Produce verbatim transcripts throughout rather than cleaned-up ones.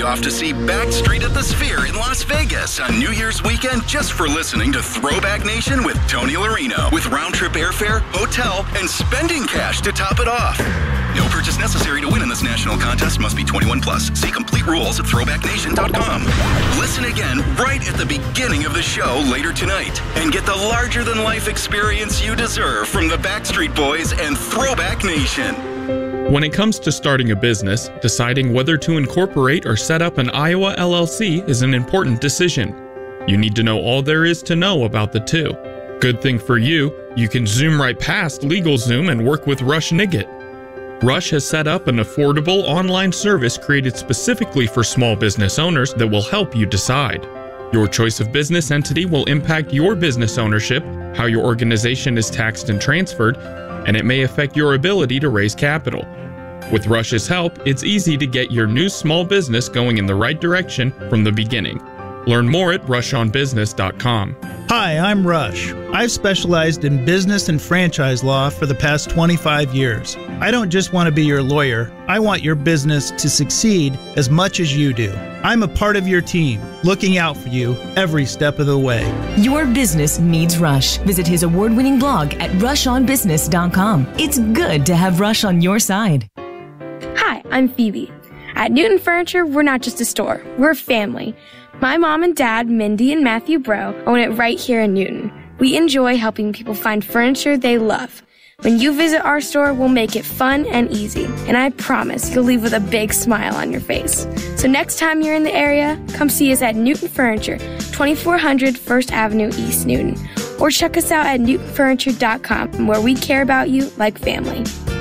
off to see Backstreet at the Sphere in Las Vegas on New Year's weekend just for listening to Throwback Nation with Tony Larino, with round-trip airfare, hotel, and spending cash to top it off. No purchase necessary to win in this national contest. Must be twenty-one plus. See complete rules at throwback nation dot com. Listen again right at the beginning of the show later tonight and get the larger-than-life experience you deserve from the Backstreet Boys and Throwback Nation. When it comes to starting a business, deciding whether to incorporate or set up an Iowa L L C is an important decision. You need to know all there is to know about the two. Good thing for you, you can zoom right past LegalZoom and work with Rush Niggett. Rush has set up an affordable online service created specifically for small business owners that will help you decide. Your choice of business entity will impact your business ownership, how your organization is taxed and transferred, and it may affect your ability to raise capital. With Rush's help, it's easy to get your new small business going in the right direction from the beginning. Learn more at rush on business dot com. Hi, I'm Rush. I've specialized in business and franchise law for the past twenty-five years. I don't just want to be your lawyer. I want your business to succeed as much as you do. I'm a part of your team, looking out for you every step of the way. Your business needs Rush. Visit his award-winning blog at rush on business dot com. It's good to have Rush on your side. Hi, I'm Phoebe. At Newton Furniture, we're not just a store, we're a family. My mom and dad, Mindy and Matthew Bro, own it right here in Newton. We enjoy helping people find furniture they love. When you visit our store, we'll make it fun and easy, and I promise you'll leave with a big smile on your face. So next time you're in the area, come see us at Newton Furniture, twenty-four hundred First Avenue East Newton, or check us out at newton furniture dot com, where we care about you like family.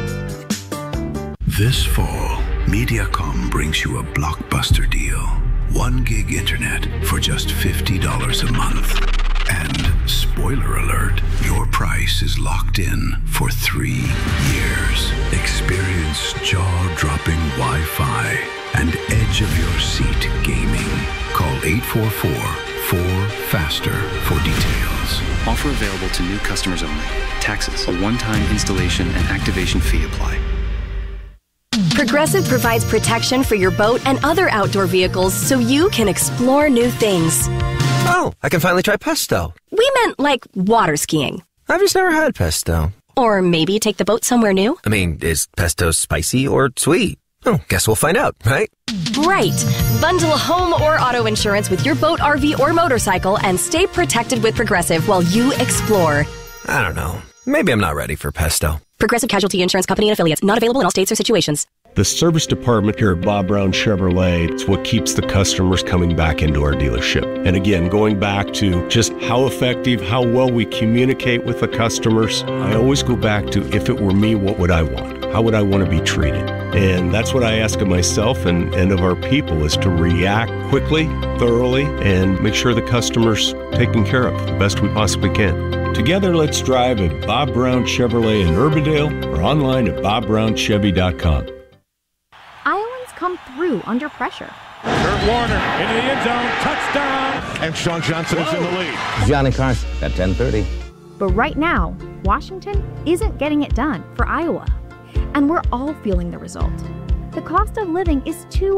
This fall, Mediacom brings you a blockbuster deal. One gig internet for just fifty dollars a month. And spoiler alert, your price is locked in for three years. Experience jaw-dropping Wi-Fi and edge-of-your-seat gaming. Call eight four four, four faster for details. Offer available to new customers only. Taxes, a one-time installation and activation fee apply. Progressive provides protection for your boat and other outdoor vehicles so you can explore new things. Oh, I can finally try pesto. We meant like water skiing. I've just never had pesto. Or maybe take the boat somewhere new. I mean, is pesto spicy or sweet? Oh, guess we'll find out, right? Right. Bundle home or auto insurance with your boat, R V, or motorcycle and stay protected with Progressive while you explore. I don't know. Maybe I'm not ready for pesto. Progressive Casualty Insurance Company and Affiliates. Not available in all states or situations. The service department here at Bob Brown Chevrolet is what keeps the customers coming back into our dealership. And again, going back to just how effective, how well we communicate with the customers, I always go back to, if it were me, what would I want? How would I want to be treated? And that's what I ask of myself and, and of our people, is to react quickly, thoroughly, and make sure the customer's taken care of the best we possibly can. Together, let's drive at Bob Brown Chevrolet in Urbandale or online at bob brown chevy dot com. Iowans come through under pressure. Kurt Warner into the end zone, touchdown! And Sean Johnson Whoa. is in the lead. Johnny Carson at ten thirty. But right now, Washington isn't getting it done for Iowa. And we're all feeling the result. The cost of living is too